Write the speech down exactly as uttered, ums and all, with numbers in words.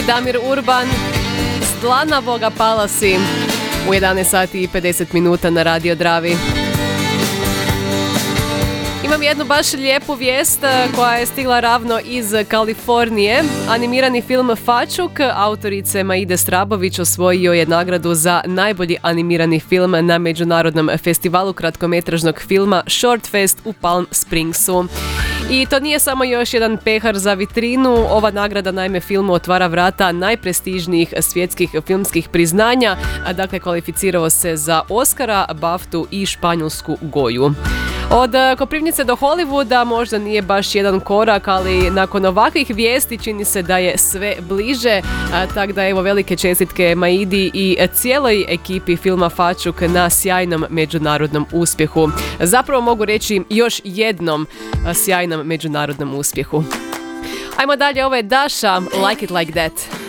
i Damir Urban s Dlanavoga Palasi u jedanaest sati i pedeset minuta na Radio Dravi. Imam jednu baš lijepu vijest koja je stigla ravno iz Kalifornije. Animirani film Fačuk autorice Maide Strabović osvojio je nagradu za najbolji animirani film na Međunarodnom festivalu kratkometražnog filma Short Fest u Palm Springsu. I to nije samo još jedan pehar za vitrinu, ova nagrada naime filmu otvara vrata najprestižnijih svjetskih filmskih priznanja, a dakle kvalificirao se za Oscara, Baftu i španjolsku Goju. Od Koprivnice do Hollywooda možda nije baš jedan korak, ali nakon ovakvih vijesti čini se da je sve bliže, tako da evo velike čestitke Maidi i cijeloj ekipi filma Fačuk na sjajnom međunarodnom uspjehu. Zapravo mogu reći još jednom sjajnom međunarodnom uspjehu. Ajmo dalje, ovo je Daša, Like It Like That.